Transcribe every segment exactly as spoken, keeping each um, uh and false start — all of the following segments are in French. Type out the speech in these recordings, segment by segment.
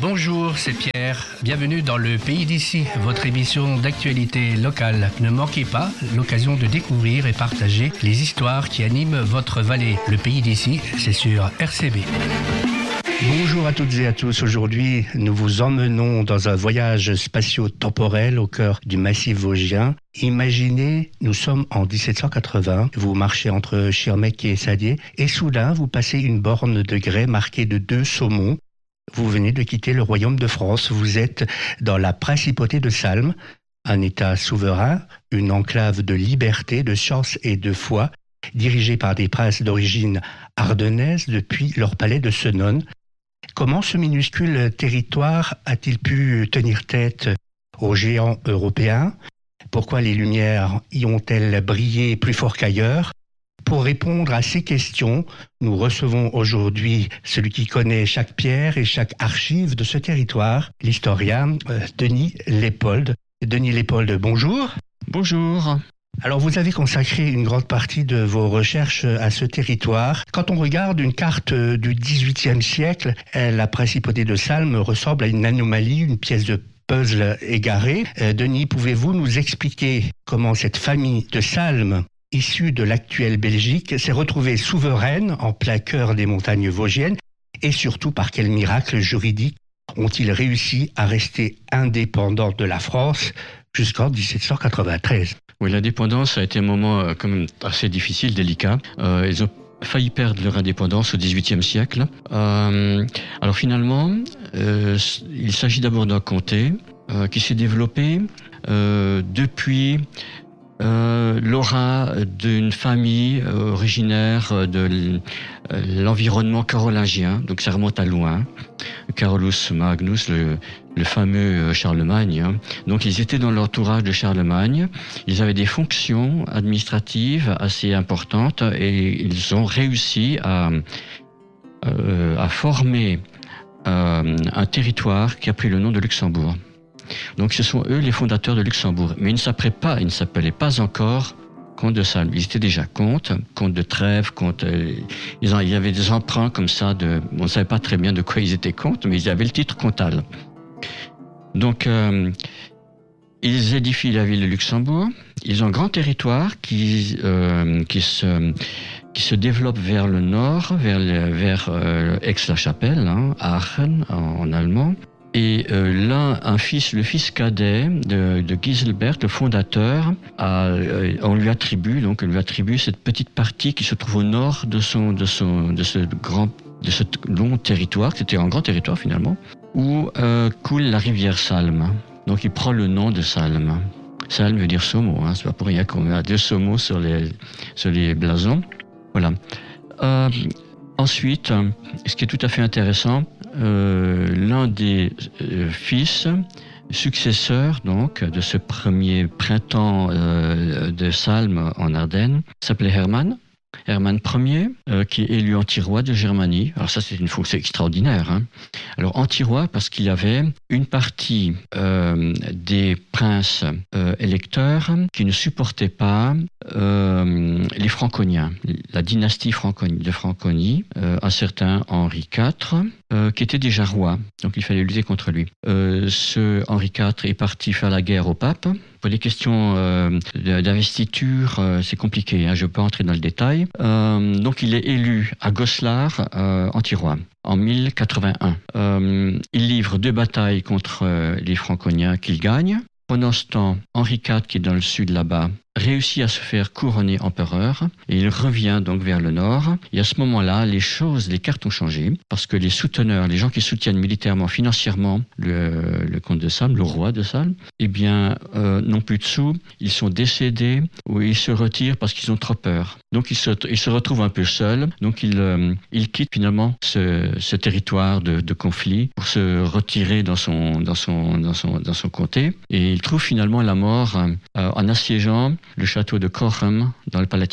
Bonjour, c'est Pierre. Bienvenue dans le Pays d'ici, votre émission d'actualité locale. Ne manquez pas l'occasion de découvrir et partager les histoires qui animent votre vallée. Le Pays d'ici, c'est sur R C B. Bonjour à toutes et à tous. Aujourd'hui, nous vous emmenons dans un voyage spatio-temporel au cœur du massif vosgien. Imaginez, nous sommes en dix-sept cent quatre-vingts, vous marchez entre Schirmeck et Sadier et soudain, vous passez une borne de grès marquée de deux saumons. Vous venez de quitter le royaume de France. Vous êtes dans la principauté de Salm, un État souverain, une enclave de liberté, de science et de foi, dirigée par des princes d'origine ardennaise depuis leur palais de Senones. Comment ce minuscule territoire a-t-il pu tenir tête aux géants européens? Pourquoi les lumières y ont-elles brillé plus fort qu'ailleurs? Pour répondre à ces questions, nous recevons aujourd'hui celui qui connaît chaque pierre et chaque archive de ce territoire, l'historien euh, Denis Lépold. Denis Lépold, bonjour. Bonjour. Alors vous avez consacré une grande partie de vos recherches à ce territoire. Quand on regarde une carte du dix-huitième siècle, la principauté de Salm ressemble à une anomalie, une pièce de puzzle égarée. Euh, Denis, pouvez-vous nous expliquer comment cette famille de Salm, issue de l'actuelle Belgique, s'est retrouvée souveraine en plein cœur des montagnes vosgiennes et surtout par quel miracle juridique ont-ils réussi à rester indépendants de la France jusqu'en dix-sept cent quatre-vingt-treize? Oui, l'indépendance a été un moment euh, quand même assez difficile, délicat. Euh, ils ont failli perdre leur indépendance au dix-huitième siècle. Euh, alors finalement, euh, il s'agit d'abord d'un comté euh, qui s'est développé euh, depuis Euh, l'aura d'une famille euh, originaire de l'environnement carolingien, donc ça remonte à loin, Carolus Magnus, le, le fameux Charlemagne. Hein. Donc ils étaient dans l'entourage de Charlemagne, ils avaient des fonctions administratives assez importantes et ils ont réussi à, euh, à former euh, un territoire qui a pris le nom de Luxembourg. Donc ce sont eux les fondateurs de Luxembourg. Mais ils ne s'appelaient pas, ils ne s'appelaient pas encore comtes de Salm. Ils étaient déjà comtes, comtes de Trèves, comtes. Euh, ils ont, il y avait des emprunts comme ça. De, on ne savait pas très bien de quoi ils étaient comtes, mais ils avaient le titre comtal. Donc euh, ils édifient la ville de Luxembourg. Ils ont un grand territoire qui euh, qui se qui se développe vers le nord, vers le, vers euh, Aix-la-Chapelle, hein, Aachen en, en allemand. Et euh, là, un fils, le fils cadet de, de Giselbert, le fondateur, a, euh, on lui attribue donc on lui attribue cette petite partie qui se trouve au nord de son de son de ce grand de ce long territoire, c'était un grand territoire finalement, où euh, coule la rivière Salm. Donc il prend le nom de Salm. Salm veut dire saumon, hein, c'est pas pour rien qu'on a deux saumons sur les sur les blasons. Voilà. Euh, ensuite, ce qui est tout à fait intéressant. Euh, l'un des euh, fils successeurs donc de ce premier printemps euh, de Salm en Ardennes s'appelait Hermann. Hermann Ier, euh, qui est élu anti-roi de Germanie. Alors ça, c'est une fonction extraordinaire. Hein. Alors anti-roi parce qu'il y avait une partie euh, des princes euh, électeurs qui ne supportaient pas euh, les Franconiens, la dynastie Franconie, de Franconie, euh, un certain Henri quatre, euh, qui était déjà roi. Donc il fallait lutter contre lui. Euh, ce Henri quatre est parti faire la guerre au pape. Pour les questions euh, d'investiture, euh, c'est compliqué, hein, je ne peux pas entrer dans le détail. Euh, donc il est élu à Goslar, euh, anti-roi, en mille quatre-vingt-un. Euh, il livre deux batailles contre euh, les Franconiens qu'il gagne. Pendant ce temps, Henri quatre, qui est dans le sud là-bas, réussit à se faire couronner empereur et il revient donc vers le nord. Et à ce moment-là, les choses, les cartes ont changé parce que les souteneurs, les gens qui soutiennent militairement, financièrement le, le comte de Salm, le roi de Salm, eh bien, euh, n'ont plus de sous, ils sont décédés ou ils se retirent parce qu'ils ont trop peur. Donc ils se, ils se retrouvent un peu seuls. Donc ils, euh, ils quittent finalement ce, ce territoire de, de conflit pour se retirer dans son, dans son, dans son, dans son comté. Et ils trouvent finalement la mort euh, en assiégeant le château de Cochem dans le Palatinat.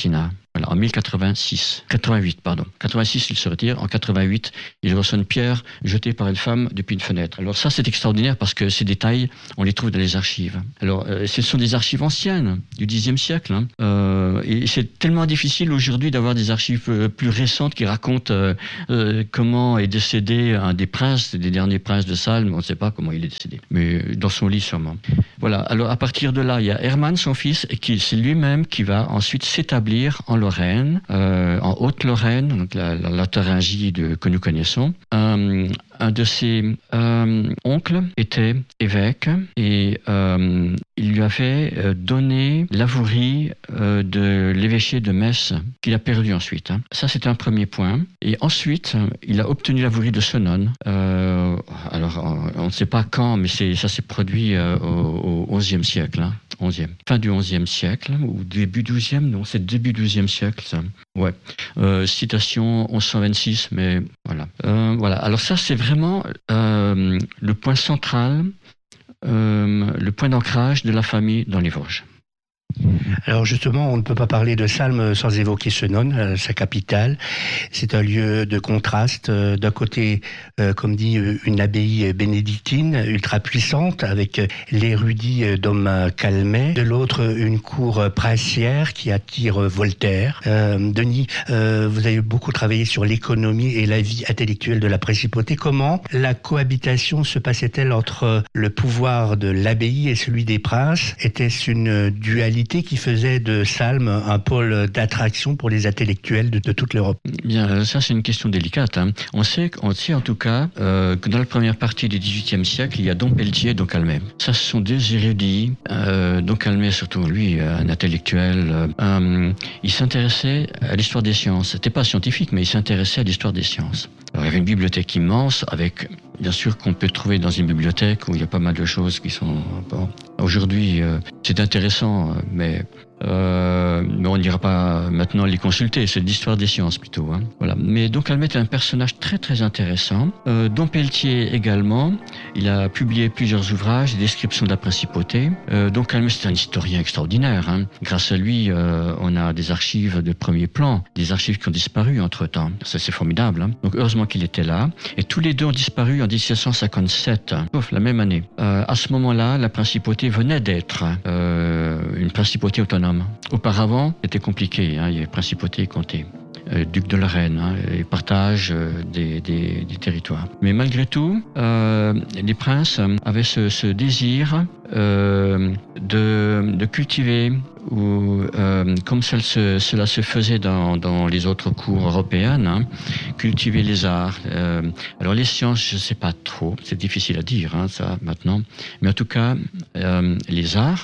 Voilà, en mille quatre-vingt-six, quatre-vingt-huit, pardon. quatre-vingt-six, il se retire. En quatre-vingt-huit, il reçoit une pierre jetée par une femme depuis une fenêtre. Alors ça, c'est extraordinaire parce que ces détails, on les trouve dans les archives. Alors, euh, ce sont des archives anciennes, du dixième siècle. Hein. Euh, et c'est tellement difficile aujourd'hui d'avoir des archives euh, plus récentes qui racontent euh, euh, comment est décédé un des princes, des derniers princes de Salm. On ne sait pas comment il est décédé, mais dans son lit sûrement. Voilà. Alors, à partir de là, il y a Hermann, son fils, et qui, c'est lui-même qui va ensuite s'établir en Lorraine, euh, en Haute-Lorraine, donc la, la, la Thuringie de, que nous connaissons. Euh, un de ses euh, oncles était évêque et euh, il lui avait euh, donné l'avouerie euh, de l'évêché de Metz qu'il a perdu ensuite. Hein. Ça, c'est un premier point. Et ensuite, il a obtenu l'avouerie de Senones. Euh, alors, on ne sait pas quand, mais c'est, ça s'est produit euh, au, au onzième siècle. Hein. onzième. Fin du onzième siècle, ou début douzième, non, c'est début douzième siècle, ça. Ouais. Euh, citation onze cent vingt-six, mais voilà. Euh, voilà. Alors ça, c'est vraiment euh, le point central, euh, le point d'ancrage de la famille dans les Vosges. Alors justement, on ne peut pas parler de Salm sans évoquer Senones, sa capitale. C'est un lieu de contraste. D'un côté, euh, comme dit, une abbaye bénédictine ultra puissante avec l'érudit Dom Calmet. De l'autre, une cour princière qui attire Voltaire. Euh, Denis, euh, vous avez beaucoup travaillé sur l'économie et la vie intellectuelle de la principauté. Comment la cohabitation se passait-elle entre le pouvoir de l'abbaye et celui des princes? Était-ce une dualité qui faisait de Salm un pôle d'attraction pour les intellectuels de, de toute l'Europe? Bien, ça c'est une question délicate. Hein. On sait, on sait en tout cas euh, que dans la première partie du dix-huitième siècle, il y a Dom Pelletier et Dom Calmet. Ça, ce sont deux érudits. Euh, Dom Calmet, surtout lui, un intellectuel. Euh, il s'intéressait à l'histoire des sciences. C'était pas scientifique, mais il s'intéressait à l'histoire des sciences. Alors, il y avait une bibliothèque immense avec, bien sûr, qu'on peut trouver dans une bibliothèque où il y a pas mal de choses qui sont... Bon, aujourd'hui, euh, c'est intéressant, mais... Euh, mais on n'ira pas maintenant les consulter, c'est de l'histoire des sciences plutôt. Hein. Voilà. Mais donc Calmet est un personnage très très intéressant. Euh, Dom Pelletier également, il a publié plusieurs ouvrages, des descriptions de la principauté. Euh, donc Calmet c'est un historien extraordinaire. Hein. Grâce à lui, euh, on a des archives de premier plan, des archives qui ont disparu entre temps. Ça c'est formidable. Hein. Donc heureusement qu'il était là. Et tous les deux ont disparu en dix-sept cent cinquante-sept, hein, sauf la même année. Euh, à ce moment-là, la principauté venait d'être euh, une principauté autonome. Auparavant, c'était compliqué, hein, il y avait principauté et comté. Euh, duc de Lorraine, hein, et partage euh, des, des, des territoires. Mais malgré tout, euh, les princes avaient ce, ce désir euh, de, de cultiver, ou euh, comme ça, se, cela se faisait dans, dans les autres cours européennes, hein, cultiver les arts. Euh, alors les sciences, je ne sais pas trop, c'est difficile à dire, hein, ça maintenant, mais en tout cas, euh, les arts.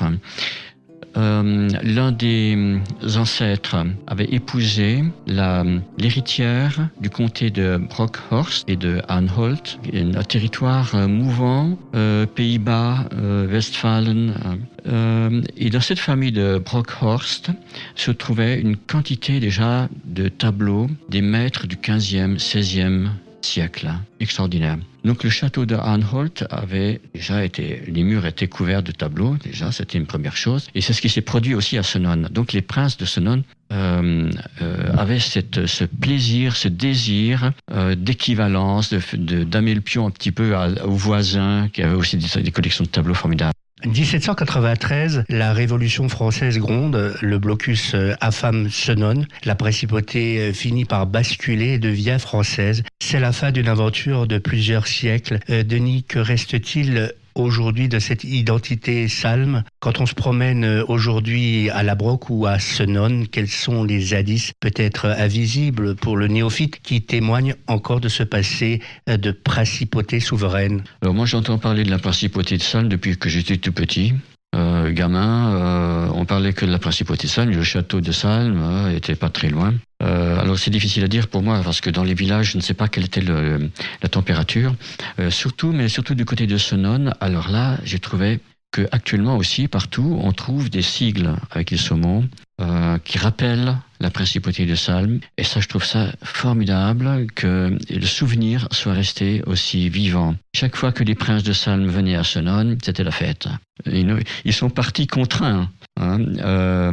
Euh, l'un des ancêtres avait épousé la, l'héritière du comté de Brockhorst et de Anhalt, un territoire euh, mouvant, euh, Pays-Bas, euh, Westphalen. Euh, et dans cette famille de Brockhorst se trouvait une quantité déjà de tableaux des maîtres du quinzième, seizième siècle, extraordinaire. Donc le château de Anhalt avait déjà été, les murs étaient couverts de tableaux, déjà c'était une première chose, et c'est ce qui s'est produit aussi à Senones. Donc les princes de Senones euh, euh, avaient cette, ce plaisir, ce désir euh, d'équivalence, de, de, d'amener le pion un petit peu à, aux voisins qui avaient aussi des, des collections de tableaux formidables. dix-sept cent quatre-vingt-treize, la Révolution française gronde, le blocus affame Senones, la principauté finit par basculer et devient française. C'est la fin d'une aventure de plusieurs siècles. Euh, Denis, que reste-t-il aujourd'hui de cette identité Salm? Quand on se promène aujourd'hui à La Broc ou à Senones, quels sont les indices peut-être invisibles pour le néophyte qui témoignent encore de ce passé de principauté souveraine? Alors moi j'entends parler de la principauté de Salm depuis que j'étais tout petit. Euh, gamin, euh, on parlait que de la principauté de Salm, le château de Salm euh, était pas très loin. Euh, alors c'est difficile à dire pour moi parce que dans les villages, je ne sais pas quelle était le, la température. Euh, surtout, mais surtout du côté de Senones. Alors là, j'ai trouvé que actuellement aussi partout, on trouve des sigles avec les saumons euh, qui rappellent la principauté de Salm. Et ça, je trouve ça formidable que le souvenir soit resté aussi vivant. Chaque fois que les princes de Salm venaient à Senones, c'était la fête. Ils, ils sont partis contraints. Hein, euh,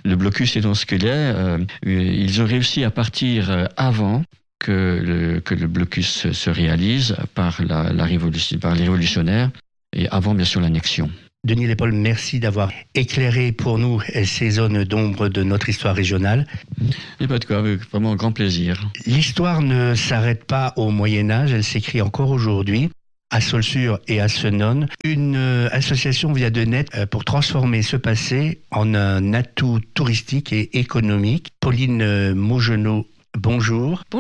le blocus est dans ce qu'il est. Euh, ils ont réussi à partir avant que le, que le blocus se réalise par, la, la révolution, par les révolutionnaires et avant bien sûr l'annexion. Denis Lepol, merci d'avoir éclairé pour nous ces zones d'ombre de notre histoire régionale. Et pas de quoi, avec vraiment un grand plaisir. L'histoire ne s'arrête pas au Moyen-Âge, elle s'écrit encore aujourd'hui. À Saulsure et à Senones, une euh, association vient de naître euh, pour transformer ce passé en un atout touristique et économique. Pauline euh, Maugenot, bonjour. Bonjour.